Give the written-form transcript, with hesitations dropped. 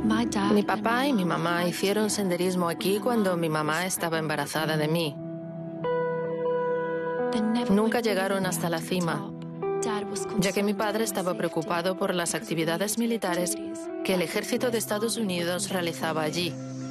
Mi papá y mi mamá hicieron senderismo aquí cuando mi mamá estaba embarazada de mí. Nunca llegaron hasta la cima, ya que mi padre estaba preocupado por las actividades militares que el ejército de Estados Unidos realizaba allí.